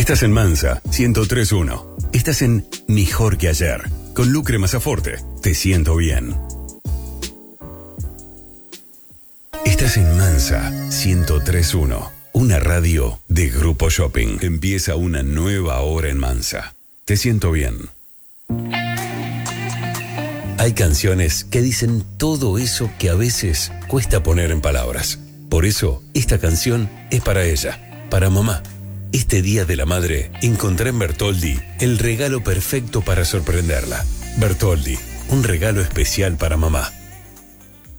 Estás en Mansa, 103.1. Estás en Mejor que Ayer. Con Lucre Masaforte. Te siento bien. Estás en Mansa, 103.1. Una radio de Grupo Shopping. Empieza una nueva hora en Mansa. Te siento bien. Hay canciones que dicen todo eso que a veces cuesta poner en palabras. Por eso, esta canción es para ella, para mamá. Este Día de la Madre, encontré en Bertoldi el regalo perfecto para sorprenderla. Bertoldi, un regalo especial para mamá.